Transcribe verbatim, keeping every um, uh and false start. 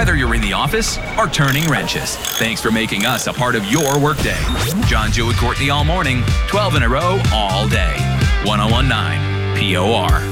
Whether you're in the office or turning wrenches, thanks for making us a part of your workday. John, Joe, and Courtney all morning, twelve in a row, all day. ten nineteen P O R.